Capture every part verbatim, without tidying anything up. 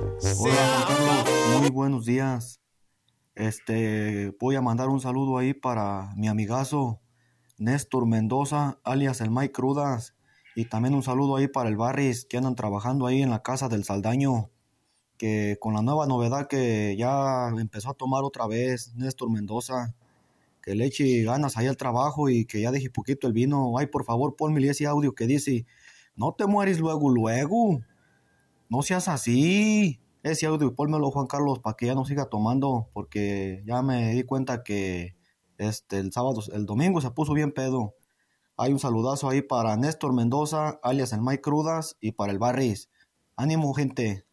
Hola Juan Carlos, muy buenos días. Este, voy a mandar un saludo ahí para mi amigazo Néstor Mendoza, alias el Mike Crudas, y también un saludo ahí para el Barris, que andan trabajando ahí en la casa del Saldaño, que con la nueva novedad que ya empezó a tomar otra vez Néstor Mendoza, que le eche ganas ahí al trabajo y que ya deje poquito el vino. Ay, por favor, ponme ese audio que dice, no te mueres luego, luego. No seas así. Ese audio, pónmelo, Juan Carlos, para que ya no siga tomando, porque ya me di cuenta que este, el sábado, el domingo se puso bien pedo. Hay un saludazo ahí para Néstor Mendoza, alias el Mike Crudas, y para el Barris. Ánimo, gente.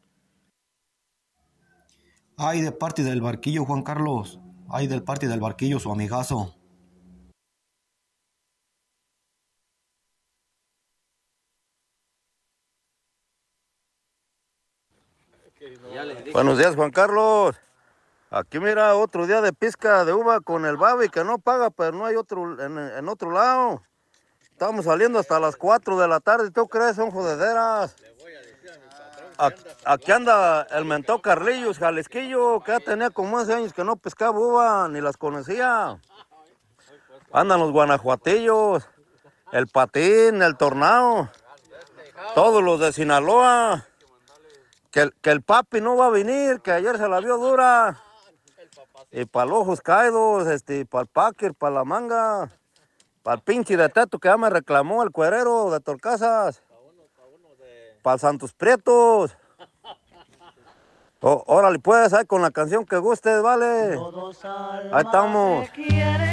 Ay, de parte del barquillo, Juan Carlos. Ay, del parte del barquillo, su amigazo. Buenos días, Juan Carlos. Aquí mira, otro día de pizca de uva con el Babi que no paga, pero no hay otro en, en otro lado. Estamos saliendo hasta las cuatro de la tarde, ¿tú crees? Son jodederas. Aquí, aquí anda el mentó Carlillos, Jalisquillo, que ya tenía como once años que no pescaba uva, ni las conocía. Andan los guanajuatillos, el Patín, el Tornado, todos los de Sinaloa. Que el, que el papi no va a venir, que ayer se la vio dura. Y para los ojos caídos, este, para el Packer, para la manga, para el pinche de Teto que ya me reclamó el cuerero de Torcasas, para el Santos Prietos. Oh, órale pues, ahí con la canción que guste, vale. Ahí estamos.